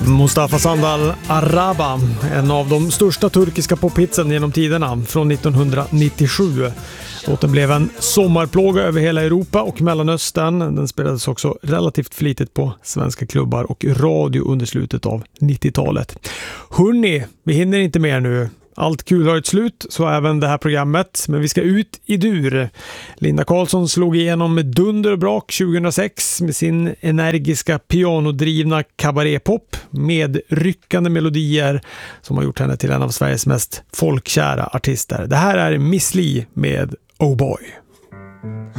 Mustafa Sandal Araba, en av de största turkiska pophitsen genom tiderna från 1997. Låten blev en sommarplåga över hela Europa och Mellanöstern. Den spelades också relativt flitigt på svenska klubbar och radio under slutet av 90-talet. Hörrni, vi hinner inte mer nu. Allt kul har ett slut, så även det här programmet. Men vi ska ut i dur. Linda Karlsson slog igenom med dunder och brak 2006 med sin energiska pianodrivna kabaretpop med ryckande melodier som har gjort henne till en av Sveriges mest folkkära artister. Det här är Miss Li med Oh Boy.